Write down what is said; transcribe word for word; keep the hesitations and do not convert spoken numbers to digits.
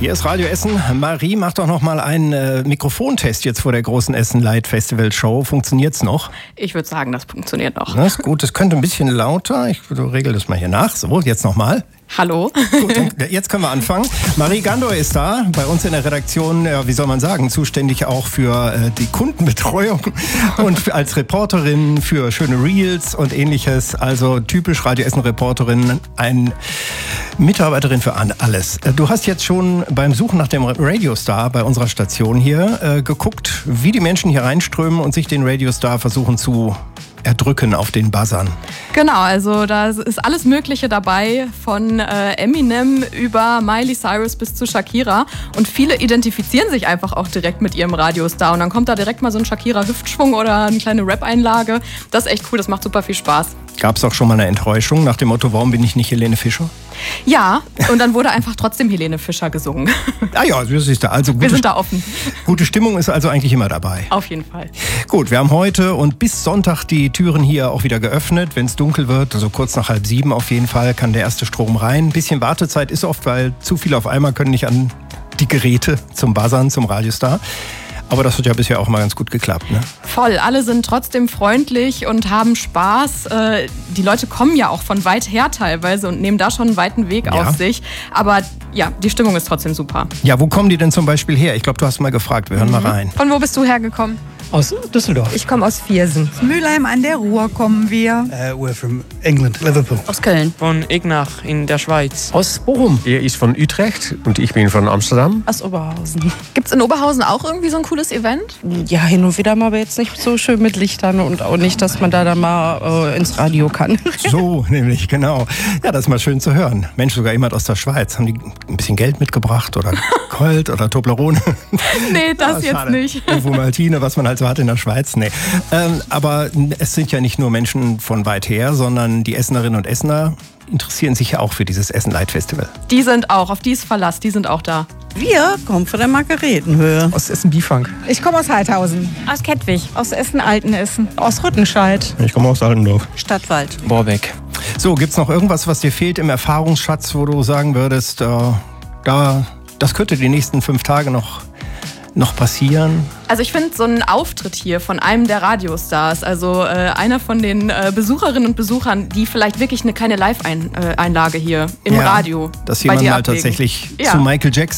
Hier ist Radio Essen. Marie, mach doch noch mal einen äh, Mikrofontest jetzt vor der großen Essen Light Festival Show. Funktioniert's noch? Ich würde sagen, das funktioniert noch. Das ist gut, das könnte ein bisschen lauter. Ich regel das mal hier nach. So, jetzt noch mal. Hallo. Gut, jetzt können wir anfangen. Marie Gandor ist da, bei uns in der Redaktion, ja, wie soll man sagen, zuständig auch für äh, die Kundenbetreuung und als Reporterin für schöne Reels und ähnliches. Also typisch Radio Essen Reporterin, eine Mitarbeiterin für alles. Du hast jetzt schon beim Suchen nach dem Radiostar bei unserer Station hier äh, geguckt, wie die Menschen hier reinströmen und sich den Radiostar versuchen zu erdrücken auf den Buzzern. Genau, also da ist alles Mögliche dabei, von äh, Eminem über Miley Cyrus bis zu Shakira. Und viele identifizieren sich einfach auch direkt mit ihrem Radiostar. Und dann kommt da direkt mal so ein Shakira-Hüftschwung oder eine kleine Rap-Einlage. Das ist echt cool, das macht super viel Spaß. Gab es auch schon mal eine Enttäuschung nach dem Motto, warum bin ich nicht Helene Fischer? Ja, und dann wurde einfach trotzdem Helene Fischer gesungen. Ah ja, das ist da. Also gute, wir sind da offen. Gute Stimmung ist also eigentlich immer dabei. Auf jeden Fall. Gut, wir haben heute und bis Sonntag die Türen hier auch wieder geöffnet. Wenn es dunkel wird, also kurz nach halb sieben auf jeden Fall, kann der erste Strom rein. Ein bisschen Wartezeit ist oft, weil zu viele auf einmal können nicht an die Geräte zum Buzzern, zum Radiostar. Aber das hat ja bisher auch mal ganz gut geklappt, ne? Voll, alle sind trotzdem freundlich und haben Spaß. Die Leute kommen ja auch von weit her teilweise und nehmen da schon einen weiten Weg ja. auf sich. Aber ja, die Stimmung ist trotzdem super. Ja, wo kommen die denn zum Beispiel her? Ich glaube, du hast mal gefragt, wir hören mhm. mal rein. Von wo bist du hergekommen? Aus Düsseldorf. Ich komme aus Viersen. Aus Mülheim an der Ruhr kommen wir. Uh, we're from England, Liverpool. Aus Köln. Von Ignach in der Schweiz. Aus Bochum. Er ist von Utrecht und ich bin von Amsterdam. Aus Oberhausen. Gibt's in Oberhausen auch irgendwie so ein cooles Event? Ja, hin und wieder mal, aber jetzt nicht so schön mit Lichtern und auch nicht, dass man da dann mal äh, ins Radio kann. So, nämlich, genau. Ja, das ist mal schön zu hören. Mensch, sogar jemand aus der Schweiz. Haben die ein bisschen Geld mitgebracht oder Gold oder Toblerone? Nee, das ja, jetzt schade. nicht. Irgendwo Maltine, was man halt so hat in der Schweiz. Nee. Ähm, aber es sind ja nicht nur Menschen von weit her, sondern die Essenerinnen und Essener interessieren sich ja auch für dieses Essen Light Festival. Die sind auch, auf die ist Verlass, die sind auch da. Wir kommen von der Margaretenhöhe. Aus Essen-Bifang. Ich komme aus Heidhausen. Aus Kettwig. Aus Essen-Altenessen. Aus Rüttenscheid. Ich komme aus Altendorf. Stadtwald. Borbeck. So, gibt's noch irgendwas, was dir fehlt im Erfahrungsschatz, wo du sagen würdest, äh, da, das könnte die nächsten fünf Tage noch noch passieren? Also ich finde so einen Auftritt hier von einem der Radiostars, also äh, einer von den äh, Besucherinnen und Besuchern, die vielleicht wirklich eine kleine Live-Einlage hier im ja, Radio dass bei jemand dir mal ablegen. tatsächlich ja. zu Michael Jackson